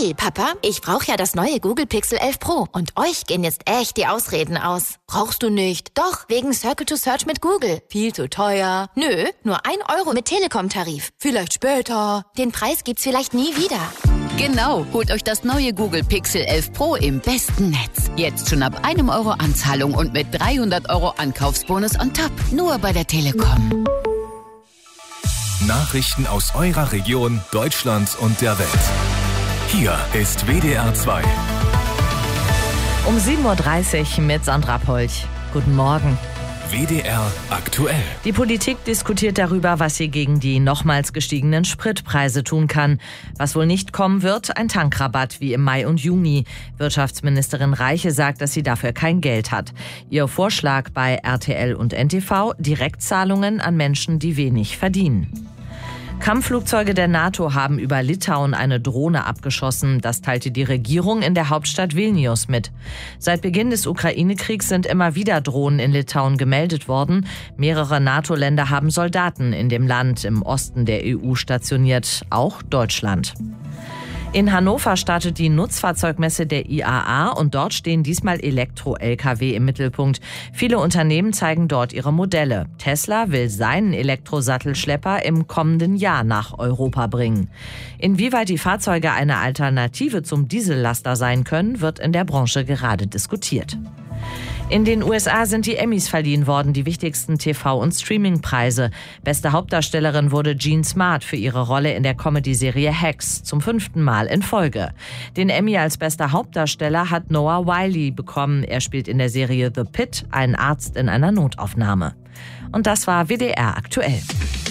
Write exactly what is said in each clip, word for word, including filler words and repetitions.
Hey Papa, ich brauche ja das neue Google Pixel elf Pro und euch gehen jetzt echt die Ausreden aus. Brauchst du nicht? Doch, wegen Circle to Search mit Google. Viel zu teuer. Nö, nur ein Euro mit Telekom-Tarif. Vielleicht später. Den Preis gibt's vielleicht nie wieder. Genau, holt euch das neue Google Pixel elf Pro im besten Netz. Jetzt schon ab einem Euro Anzahlung und mit dreihundert Euro Ankaufsbonus on top. Nur bei der Telekom. Nachrichten aus eurer Region, Deutschland und der Welt. Hier ist W D R zwei. Um sieben Uhr dreißig mit Sandra Polch. Guten Morgen. W D R aktuell. Die Politik diskutiert darüber, was sie gegen die nochmals gestiegenen Spritpreise tun kann. Was wohl nicht kommen wird, ein Tankrabatt wie im Mai und Juni. Wirtschaftsministerin Reiche sagt, dass sie dafür kein Geld hat. Ihr Vorschlag bei R T L und N T V: Direktzahlungen an Menschen, die wenig verdienen. Kampfflugzeuge der NATO haben über Litauen eine Drohne abgeschossen. Das teilte die Regierung in der Hauptstadt Vilnius mit. Seit Beginn des Ukraine-Kriegs sind immer wieder Drohnen in Litauen gemeldet worden. Mehrere NATO-Länder haben Soldaten in dem Land im Osten der E U stationiert, auch Deutschland. In Hannover startet die Nutzfahrzeugmesse der I A A und dort stehen diesmal Elektro-L K W im Mittelpunkt. Viele Unternehmen zeigen dort ihre Modelle. Tesla will seinen Elektrosattelschlepper im kommenden Jahr nach Europa bringen. Inwieweit die Fahrzeuge eine Alternative zum Diesellaster sein können, wird in der Branche gerade diskutiert. In den U S A sind die Emmys verliehen worden, die wichtigsten T V- und Streaming-Preise. Beste Hauptdarstellerin wurde Jean Smart für ihre Rolle in der Comedy-Serie Hacks, zum fünften Mal in Folge. Den Emmy als bester Hauptdarsteller hat Noah Wyle bekommen. Er spielt in der Serie The Pit einen Arzt in einer Notaufnahme. Und das war W D R aktuell.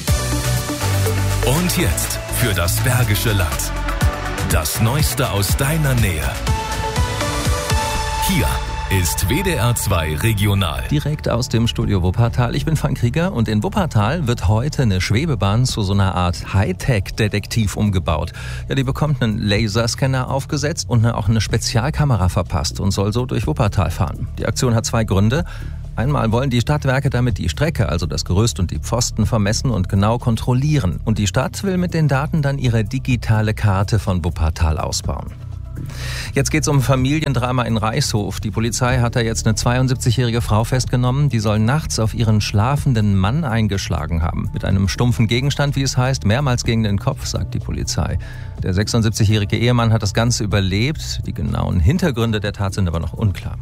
Und jetzt für das Bergische Land. Das Neueste aus deiner Nähe. Hier ist W D R zwei Regional. Direkt aus dem Studio Wuppertal. Ich bin Frank Krieger und in Wuppertal wird heute eine Schwebebahn zu so einer Art Hightech-Detektiv umgebaut. Ja, die bekommt einen Laserscanner aufgesetzt und auch eine Spezialkamera verpasst und soll so durch Wuppertal fahren. Die Aktion hat zwei Gründe. Einmal wollen die Stadtwerke damit die Strecke, also das Gerüst und die Pfosten, vermessen und genau kontrollieren. Und die Stadt will mit den Daten dann ihre digitale Karte von Wuppertal ausbauen. Jetzt geht's um ein Familiendrama in Reichshof. Die Polizei hat da jetzt eine zweiundsiebzigjährige Frau festgenommen. Die soll nachts auf ihren schlafenden Mann eingeschlagen haben. Mit einem stumpfen Gegenstand, wie es heißt, mehrmals gegen den Kopf, sagt die Polizei. Der sechsundsiebzigjährige Ehemann hat das Ganze überlebt. Die genauen Hintergründe der Tat sind aber noch unklar.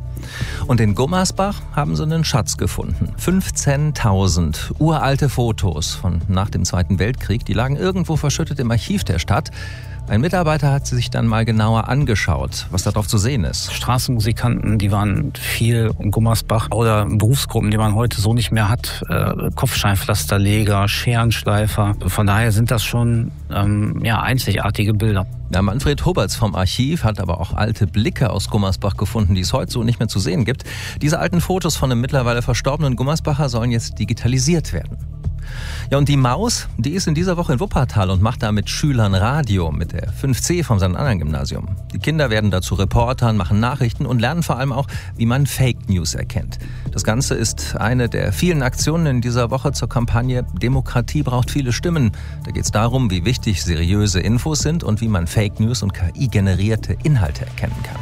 Und in Gummersbach haben sie einen Schatz gefunden. fünfzehntausend uralte Fotos von nach dem Zweiten Weltkrieg. Die lagen irgendwo verschüttet im Archiv der Stadt. Ein Mitarbeiter hat sie sich dann mal genauer angeschaut, was da drauf zu sehen ist. Straßenmusikanten, die waren viel in Gummersbach, oder Berufsgruppen, die man heute so nicht mehr hat. Äh, Kopfsteinpflasterleger, Scherenschleifer. Von daher sind das schon ähm, ja, einzigartige Bilder. Ja, Manfred Huberts vom Archiv hat aber auch alte Blicke aus Gummersbach gefunden, die es heute so nicht mehr zu sehen gibt. Diese alten Fotos von einem mittlerweile verstorbenen Gummersbacher sollen jetzt digitalisiert werden. Ja, und die Maus, die ist in dieser Woche in Wuppertal und macht da mit Schülern Radio, mit der fünf C vom Sankt Anna Gymnasium. Die Kinder werden dazu Reportern, machen Nachrichten und lernen vor allem auch, wie man Fake News erkennt. Das Ganze ist eine der vielen Aktionen in dieser Woche zur Kampagne Demokratie braucht viele Stimmen. Da geht es darum, wie wichtig seriöse Infos sind und wie man Fake News und K I-generierte Inhalte erkennen kann.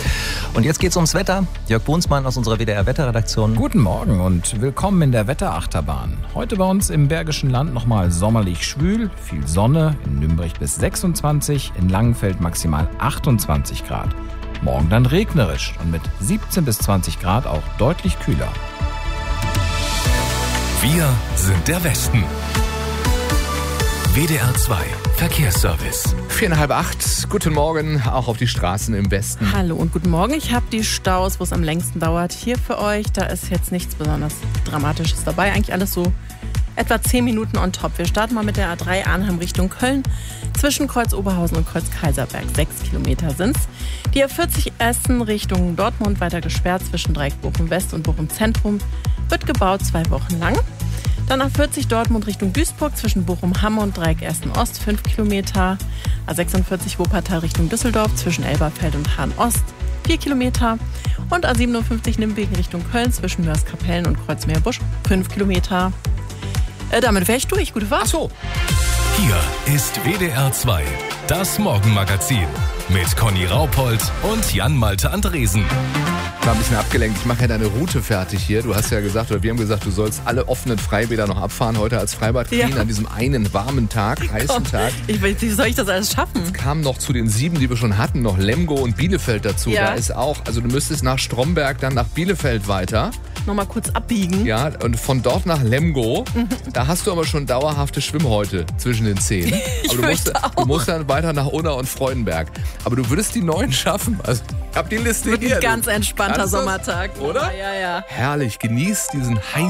Und jetzt geht's ums Wetter. Jörg Brunsmann aus unserer W D R-Wetterredaktion. Guten Morgen und willkommen in der Wetterachterbahn. Heute bei uns im Bergischen Land nochmal sommerlich schwül, viel Sonne, in Nürnberg bis sechsundzwanzig, in Langenfeld maximal achtundzwanzig Grad. Morgen dann regnerisch und mit siebzehn bis zwanzig Grad auch deutlich kühler. Wir sind der Westen. W D R zwei Verkehrsservice. Viereinhalb acht, guten Morgen, auch auf die Straßen im Westen. Hallo und guten Morgen. Ich habe die Staus, wo es am längsten dauert, hier für euch. Da ist jetzt nichts besonders Dramatisches dabei. Eigentlich alles so etwa zehn Minuten on top. Wir starten mal mit der A drei Arnhem Richtung Köln. Zwischen Kreuz Oberhausen und Kreuz Kaiserberg. Sechs Kilometer sind's. Die A vierzig Essen Richtung Dortmund weiter gesperrt zwischen Dreieck Bochum West und Bochum Zentrum. Wird gebaut zwei Wochen lang. Dann A vierzig Dortmund Richtung Duisburg zwischen Bochum-Hamm und Dreieck Essen-Ost fünf Kilometer. A sechsundvierzig Wuppertal Richtung Düsseldorf zwischen Elberfeld und Hahn-Ost vier Kilometer. Und A siebenundfünfzig Nimwegen Richtung Köln zwischen Mörs-Kapellen und Kreuzmeerbusch fünf Kilometer. Äh, damit wäre ich durch. Gute Fahrt. Ach so. Hier ist W D R zwei, das Morgenmagazin mit Conny Raupold und Jan-Malte Andresen. Ich war ein bisschen abgelenkt. Ich mache ja deine Route fertig hier. Du hast ja gesagt, oder wir haben gesagt, du sollst alle offenen Freibäder noch abfahren heute als Freibad Queen Ja. an diesem einen warmen Tag, heißen Komm, Tag. Ich, wie soll ich das alles schaffen? Es kamen noch zu den sieben, die wir schon hatten, noch Lemgo und Bielefeld dazu. Ja. Da ist auch, also du müsstest nach Stromberg, dann nach Bielefeld weiter. Nochmal kurz abbiegen. Ja, und von dort nach Lemgo, da hast du aber schon dauerhafte Schwimmhäute zwischen den Zehen. Aber du musst, fürchte auch. du musst dann weiter nach Unna und Freudenberg. Aber du würdest die neun schaffen. Also, ich hab die Liste Wird hier. ein ganz du. entspannter Kannst du's? Sommertag. Oder? Ja, ja. Herrlich, genieß diesen heißen